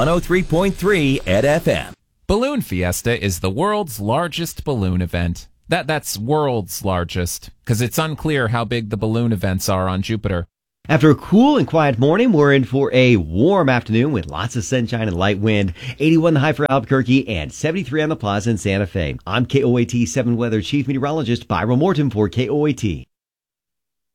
103.3 at FM. Balloon Fiesta is the world's largest balloon event. That's world's largest, because it's unclear how big the balloon events are on Jupiter. After a cool and quiet morning, we're in for a warm afternoon with lots of sunshine and light wind. 81 the high for Albuquerque and 73 on the plaza in Santa Fe. I'm KOAT 7 Weather Chief Meteorologist Byron Morton for KOAT.